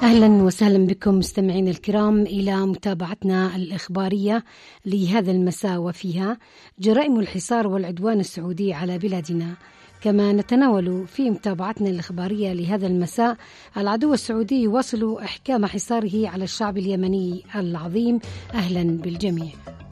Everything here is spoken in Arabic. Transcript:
أهلا وسهلا بكم مستمعين الكرام إلى متابعتنا الإخبارية لهذا المساء، وفيها جرائم الحصار والعدوان السعودي على بلادنا. كما نتناول في متابعتنا الإخبارية لهذا المساء العدو السعودي يواصل إحكام حصاره على الشعب اليمني العظيم. أهلا بالجميع.